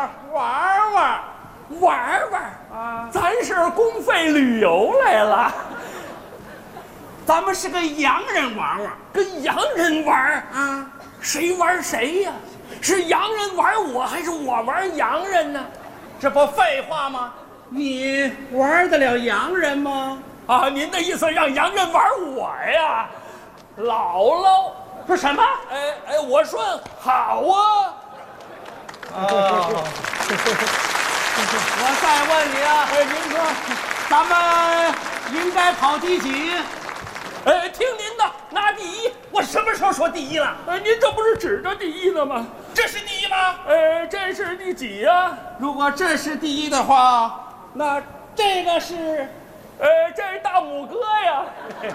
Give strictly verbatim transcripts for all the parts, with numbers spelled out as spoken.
儿玩玩， 玩玩啊！ 咱是公费旅游来了， 咱们是跟洋人玩玩跟洋人玩啊！ 谁玩谁呀？是洋人玩我，还是我玩洋人呢？ 这不废话吗？你玩得了洋人吗？ 啊，您的意思让洋人玩我呀？姥姥， 说什么？ 哎哎，我说好啊。 哦，我再问你啊， 哎，您说， 咱们应该跑第几？ 哎，听您的，拿第一。 我什么时候说第一了？ 哎，您这不是指着第一呢吗？ 这是第一吗？ 哎，这是第几呀？ 如果这是第一的话，那这个是…… 哎，这是大拇哥呀。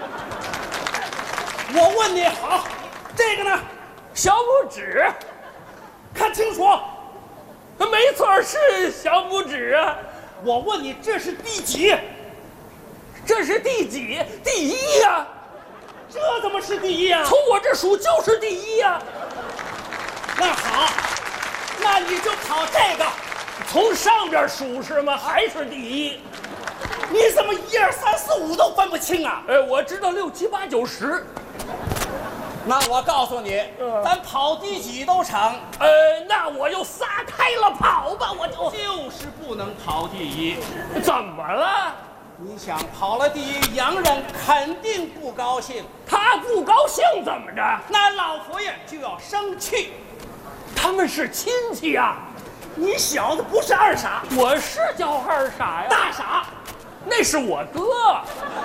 我问你好，这个呢？ 小拇指， 看清楚。 没错，是小拇指啊。 我问你，这是第几？ 这是第几？第一呀、啊！ 这怎么是第一啊？ 从我这数就是第一呀、啊。 那好，那你就跑这个。 从上边数是吗？还是第一？ 你怎么一二三四五都分不清啊？ 哎，我知道六七八九十。 那我告诉你，嗯、咱跑第几都成。 呃，那我就撒开了跑吧，我就就是不能跑第一。 怎么了？ 你想跑了第一，洋人肯定不高兴。 他不高兴怎么着？ 那老佛爷就要生气。 他们是亲戚呀、啊。 你小子不是二傻， 我是叫二傻呀， 大傻， 那是我哥。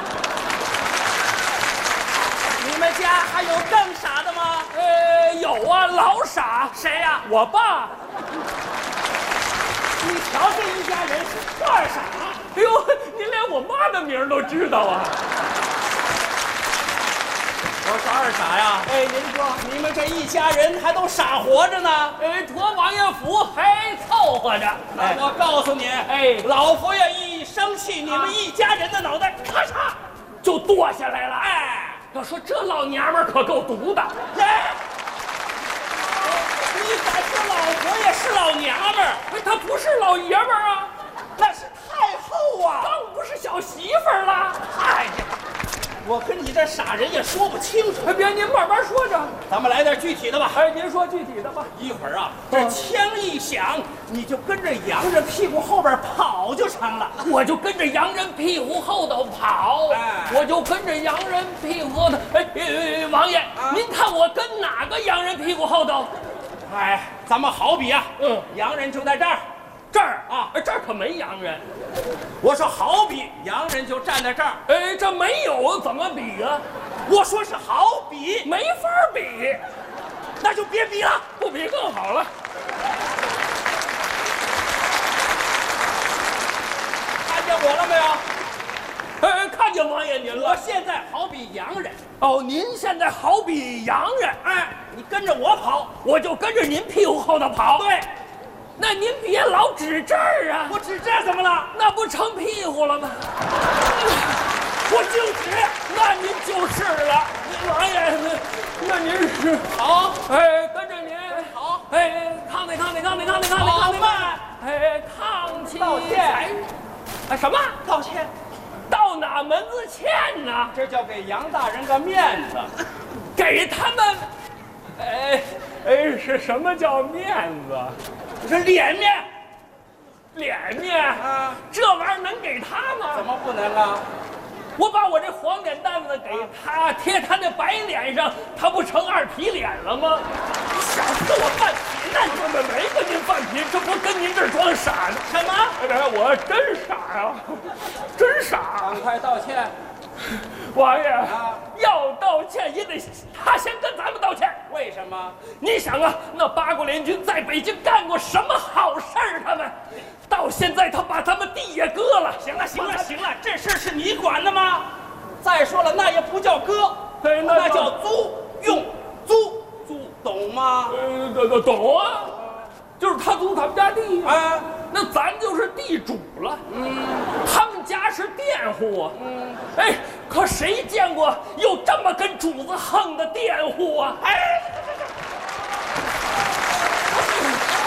你们家还有更傻的吗？ 呃，有啊，老傻。 谁呀、啊？ 我爸。 你瞧这一家人是二傻。 哎呦，您连我妈的名都知道啊！ 我说二傻呀， 哎，您说你们这一家人还都傻活着呢？ 哎，驮王爷府还凑合着。 哎，我告诉你， 哎， 老佛爷一生气，你们一家人的脑袋咔嚓就剁下来了。 哎， 要说这老娘们可够毒的。 哎，你敢说老佛爷是老娘们儿？ 哎，他不是老爷们儿啊， 那是太后啊， 更不是小媳妇儿了。 哎呀！我跟你这傻人也说不清楚。 哎，别，您慢慢说着。 咱们来点具体的吧。 哎，您说具体的吧。 一会儿啊，这枪一响，你就跟着洋人屁股后边跑就成了。 我就跟着洋人屁股后头跑。 哎， 我就跟着洋人屁股后头。哎，哎王爷，啊、您看我跟哪个洋人屁股后头？ 哎，咱们好比啊， 嗯， 洋人就在这儿。 这儿啊，这儿可没洋人。 我说好比洋人就站在这儿， 哎，这没有怎么比啊？ 我说是好比， 没法比， 那就别比了， 不比更好了。 看见我了没有？ 哎，看见王爷您了。 我现在好比洋人。 哦，您现在好比洋人。 哎，你跟着我跑， 我就跟着您屁股后头跑。 对。 那您别老指这儿啊！ 我指这儿怎么了？ 那不成屁股了吗？ 我就指， 那您就是了。王爷，那您是好， 哎，跟着您好， 哎，抗内抗内抗内抗内抗内抗内慢，哎，抗起道歉， 啊什么道歉？ 道哪门子歉呢？ 这叫给杨大人个面子， 给他们，哎哎，是什么叫面子？ 是脸面， 脸面啊， 这玩意儿能给他吗？ 怎么不能啊？ 我把我这黄脸蛋子给他，贴他那白脸上，他不成二皮脸了吗？ 你小子跟我犯贫呢！ 我们没跟您犯贫，这不跟您这儿装傻呢？ 什么？ 哎，我真傻呀、啊，真傻！ 赶快道歉， 王爷， 啊、 要道歉也得他先跟咱们道歉。 为什么？ 你想啊，那八国联军在北京干过什么好事儿？他们到现在他把咱们地也割了。 行了，行了，行了，这事是你管的吗？再说了，那也不叫割， 哎、那, 那叫租用租租，懂吗？ 呃，懂懂啊，就是他租他们家地啊， 那咱就是地主了。嗯，他们家是佃户啊。嗯，哎，可谁见过有这么跟主子横的佃户啊？ 哎。